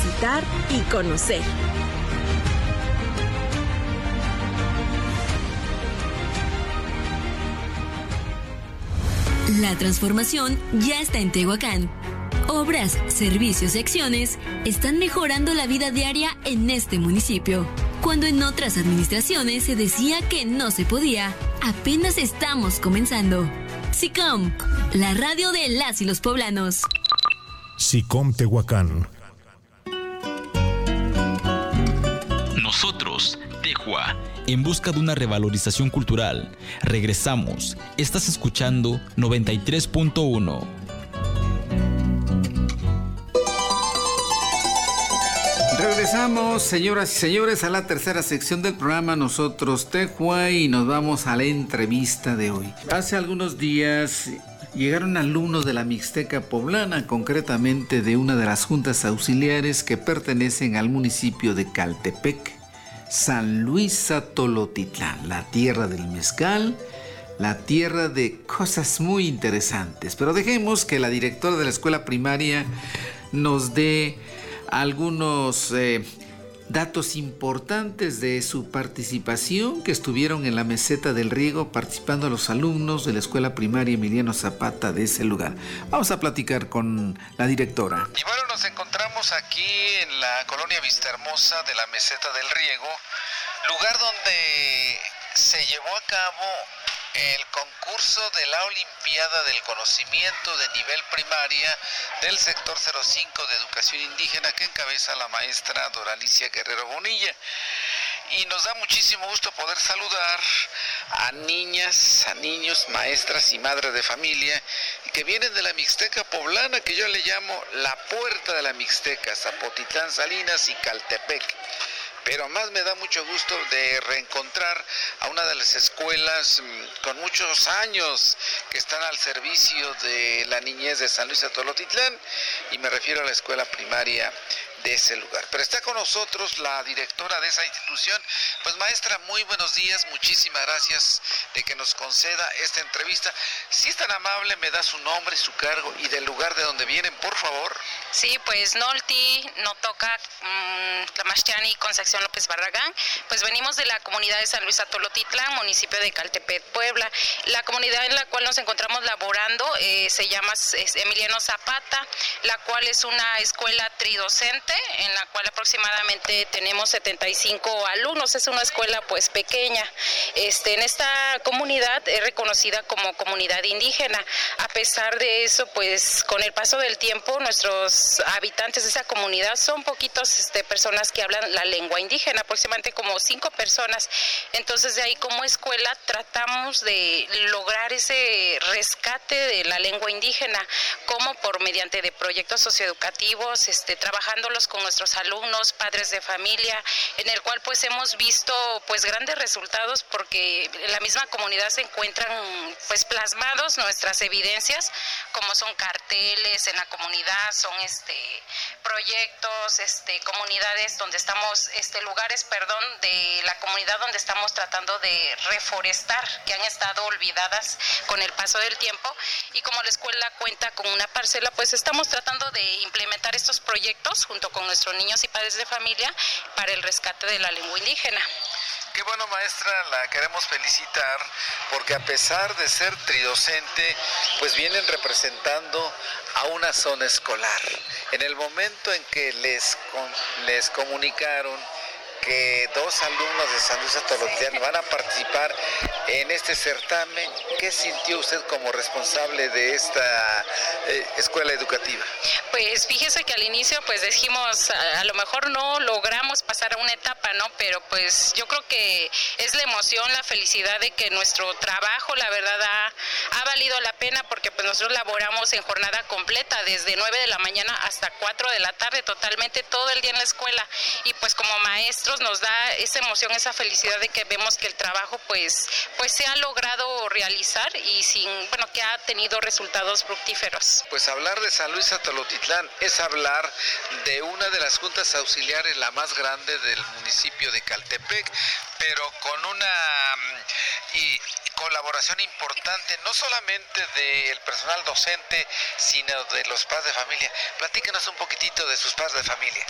visitar y conocer. La transformación ya está en Tehuacán. Obras, servicios y acciones están mejorando la vida diaria en este municipio. Cuando en otras administraciones se decía que no se podía, apenas estamos comenzando. SICOM, la radio de las y los poblanos. SICOM Tehuacán. Nosotros, Tehua, en busca de una revalorización cultural. Regresamos. Estás escuchando 93.1. Regresamos, señoras y señores, a la tercera sección del programa Nosotros Tehua, y nos vamos a la entrevista de hoy. Hace algunos días llegaron alumnos de la Mixteca Poblana, concretamente de una de las juntas auxiliares que pertenecen al municipio de Caltepec, San Luis Atolotitlán, la tierra del mezcal, la tierra de cosas muy interesantes. Pero dejemos que la directora de la escuela primaria nos dé algunos datos importantes de su participación, que estuvieron en la meseta del riego participando los alumnos de la escuela primaria Emiliano Zapata de ese lugar. Vamos a platicar con la directora. Y bueno, nos encontramos aquí en la colonia Vistahermosa de la meseta del riego, lugar donde se llevó a cabo el concurso de la Olimpiada del Conocimiento de nivel primaria del sector 05 de Educación Indígena, que encabeza la maestra Doralicia Guerrero Bonilla. Y nos da muchísimo gusto poder saludar a niñas, a niños, maestras y madres de familia que vienen de la Mixteca Poblana, que yo le llamo la puerta de la Mixteca, Zapotitlán, Salinas y Caltepec. Pero más me da mucho gusto de reencontrar a una de las escuelas con muchos años que están al servicio de la niñez de San Luis Atolotitlán, y me refiero a la escuela primaria de ese lugar. Pero está con nosotros la directora de esa institución. Pues maestra, muy buenos días, muchísimas gracias de que nos conceda esta entrevista. Si es tan amable, me da su nombre, su cargo y del lugar de donde vienen, por favor. Sí, pues Nolti, Notoca, Tlamachtiani, Concepción López Barragán. Pues venimos de la comunidad de San Luis Atolotitlán, municipio de Caltepec, Puebla. La comunidad en la cual nos encontramos laborando se llama Emiliano Zapata, la cual es una escuela tridocente, en la cual aproximadamente tenemos 75 alumnos. Es una escuela pues pequeña. En esta comunidad es reconocida como comunidad indígena. A pesar de eso, pues con el paso del tiempo, nuestros habitantes de esa comunidad son poquitos personas que hablan la lengua indígena, aproximadamente como 5 personas. Entonces de ahí como escuela tratamos de lograr ese rescate de la lengua indígena, como por mediante de proyectos socioeducativos, trabajándolos con nuestros alumnos, padres de familia, en el cual pues hemos visto pues grandes resultados, porque en la misma comunidad se encuentran pues plasmados nuestras evidencias, como son carteles en la comunidad, son proyectos, comunidades donde estamos, lugares, de la comunidad donde estamos tratando de reforestar, que han estado olvidadas con el paso del tiempo. Y como la escuela cuenta con una parcela, pues estamos tratando de implementar estos proyectos junto con nuestros niños y padres de familia para el rescate de la lengua indígena. Qué bueno, maestra, la queremos felicitar porque a pesar de ser tridocente, pues vienen representando a una zona escolar. En el momento en que les comunicaron que 2 alumnos de San Luis Atolotitlán van a participar en este certamen, ¿qué sintió usted como responsable de esta escuela educativa? Pues fíjese que al inicio pues dijimos, a lo mejor no logramos pasar a una etapa, ¿no? Pero pues yo creo que es la emoción, la felicidad de que nuestro trabajo, la verdad, ha valido la pena, porque pues nosotros laboramos en jornada completa, desde 9 de la mañana hasta 4 de la tarde, totalmente todo el día en la escuela, y pues como maestros nos da esa emoción, esa felicidad de que vemos que el trabajo pues se ha logrado realizar y que ha tenido resultados fructíferos. Pues hablar de San Luis Atolotitlán es hablar de una de las juntas auxiliares, la más grande del municipio de Caltepec, pero con una colaboración importante, no solamente del personal docente, sino de los padres de familia. Platíquenos un poquitito de sus padres de familia.